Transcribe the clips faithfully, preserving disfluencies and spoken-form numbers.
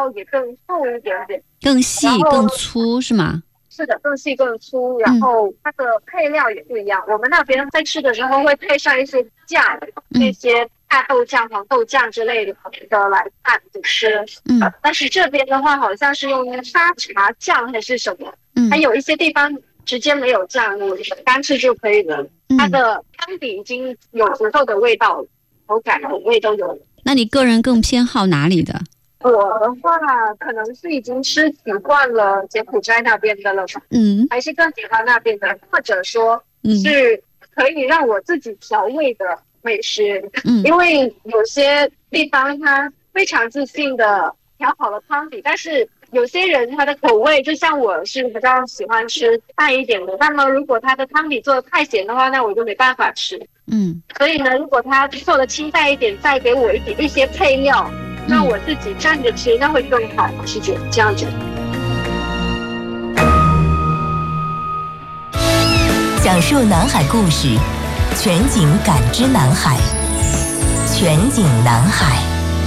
后也更厚一点点， 更细更粗是吗？ 是的，更细更粗，然后它的配料也不一样。嗯、我们那边在吃的时候会配上一些酱，嗯、那些大豆酱、黄豆酱之类的的来拌着吃。嗯、呃，但是这边的话好像是用沙茶酱还是什么，嗯，还有一些地方直接没有酱，你干吃就可以了。嗯、它的汤底已经有足够的味道了，口感口味都有。 那你个人更偏好哪里的？ 我的话可能是已经吃习惯了柬埔寨那边的了吧，嗯，还是更喜欢那边的，或者说是可以让我自己调味的美食，嗯，因为有些地方它非常自信的调好了汤底，但是有些人他的口味就像我是比较喜欢吃淡一点的，那么如果他的汤底做的太咸的话，那我就没办法吃，嗯，所以呢，如果他做的清淡一点，再给我一点一些配料，那我自己蘸着吃，那会更好，是觉得这样子。 讲述南海故事，全景感知南海，全景南海。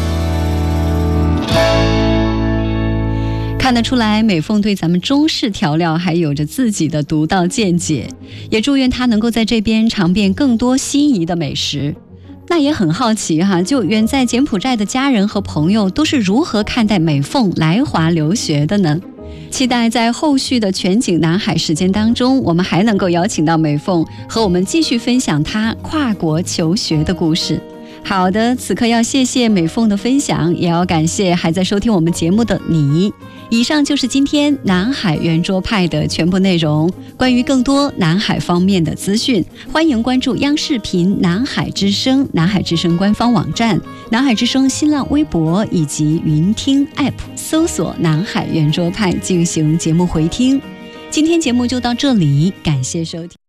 看得出来，美凤对咱们中式调料还有着自己的独到见解，也祝愿她能够在这边尝遍更多心仪的美食。那也很好奇哈，就远在柬埔寨的家人和朋友都是如何看待美凤来华留学的呢？期待在后续的全景南海时间当中，我们还能够邀请到美凤和我们继续分享她跨国求学的故事。好的，此刻要谢谢美凤的分享，也要感谢还在收听我们节目的你。以上就是今天南海圆桌派的全部内容。关于更多南海方面的资讯，欢迎关注央视频南海之声、南海之声官方网站、南海之声新浪微博以及云听 App， 搜索南海圆桌派进行节目回听。今天节目就到这里，感谢收听。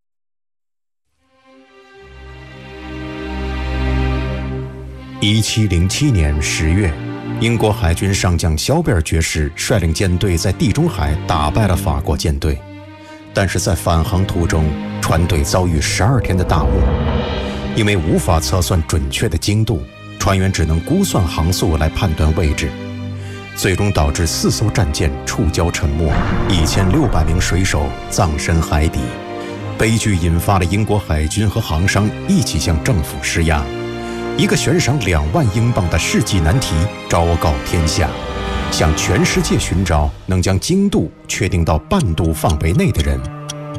一七零七年十月，英国海军上将肖贝尔爵士率领舰队在地中海打败了法国舰队，但是在返航途中，船队遭遇十二天的大雾，因为无法测算准确的经度，船员只能估算航速来判断位置，最终导致四艘战舰触礁沉没，一千六百名水手葬身海底。悲剧引发了英国海军和航商一起向政府施压。一个悬赏两万英镑的世纪难题昭告天下，向全世界寻找能将经度确定到半度范围内的人。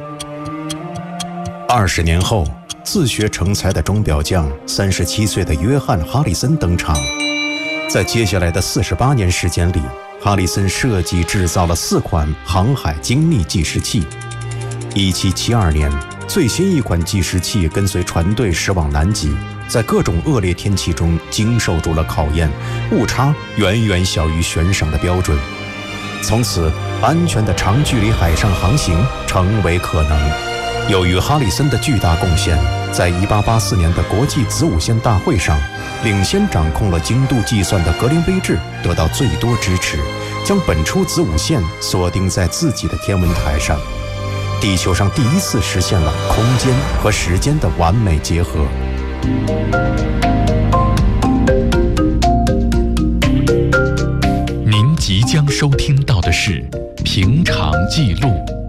二十年后，自学成才的钟表匠三十七岁的约翰·哈里森登场。在接下来的四十八年时间里，哈里森设计制造了四款航海精密计时器。一七七二年，最新一款计时器跟随船队驶往南极，在各种恶劣天气中经受住了考验，误差远远小于悬赏的标准。从此，安全的长距离海上航行成为可能。由于哈里森的巨大贡献，在一八八四年的国际子午线大会上，领先掌控了经度计算的格林威治得到最多支持，将本初子午线锁定在自己的天文台上。地球上第一次实现了空间和时间的完美结合。 您即将收听到的是《平常记录》。